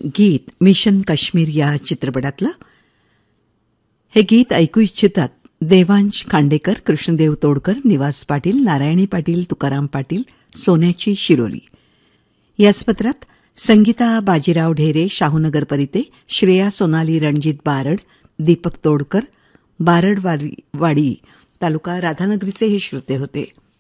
गीत मिशन काश्मीर या चित्रपटातलं. हे गीत ऐकू इच्छितात देवांश खांडेकर, कृष्णदेव तोडकर, निवास पाटील, नारायणी पाटील, तुकाराम पाटील, सोन्याची शिरोली. याच पत्रात संगीता बाजीराव ढेरे, शाहूनगर परिते, श्रेया सोनाली रणजित बारड, दीपक तोडकर, बारडवाडी तालुका राधानगरीचे हे श्रोते होते.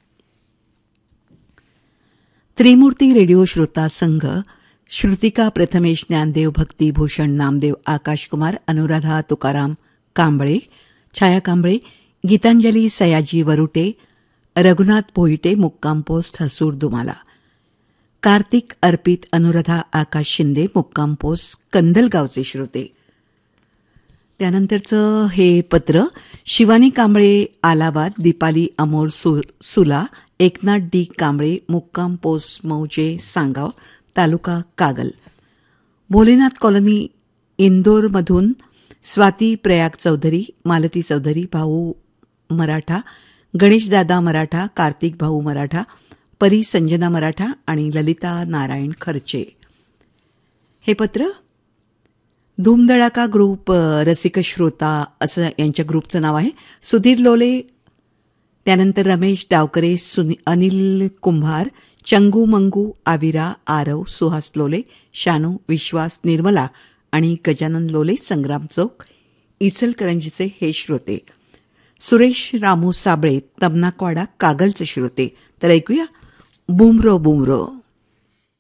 त्रिमूर्ती रेडिओ श्रोता संघ श्रुतिका प्रथमेश, ज्ञानदेव, भक्ती, भूषण, नामदेव, आकाशकुमार, अनुराधा, तुकाराम कांबळे, छाया कांबळे, गीतांजली, सयाजी वरुटे, रघुनाथ पोहिटे, मुक्काम पोस्ट, हसूर दुमाला, कार्तिक, अर्पित, अनुराधा, आकाश शिंदे, मुक्काम पोस्ट, कंदलगावचे श्रोते. त्यानंतरचं हे पत्र शिवानी कांबळे, आलाबाद, दीपाली अमोल सुला, एकनाथ डी कांबळे, मुक्काम पोस्ट, मौजे, सांगाव तालुका कागल, भोलेनाथ कॉलनी, इंदोरमधून स्वाती प्रयाग चौधरी, मालती चौधरी, भाऊ मराठा, गणेशदादा मराठा, कार्तिक भाऊ मराठा, परी संजना मराठा आणि ललिता नारायण खर्चे. हे पत्र धूमधडाका ग्रुप रसिक श्रोता असं यांच्या ग्रुपचं नाव आहे. सुधीर लोले, त्यानंतर रमेश डावकरे, अनिल कुंभार, चंगू मंगू, आविरा, आरव, सुहास लोले, शानू, विश्वास, निर्मला आणि गजानन लोले, संग्राम चौक, इचलकरंजीचे हे श्रोते. सुरेश रामू साबळे, तमनाकवाडा, कागलचे श्रोते. तर ऐकूया बुमरो बुमरो.